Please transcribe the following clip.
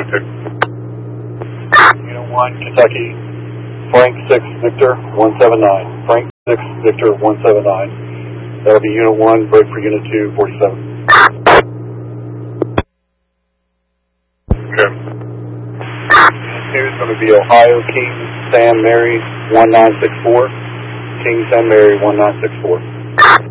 2. Unit 1, Kentucky, Frank 6 Victor 179. Frank 6 Victor 179. That'll be Unit 1, break for Unit 2, 47. Okay. Unit 2 is going to be Ohio King Sam Mary 1964. King Sam Mary 1964.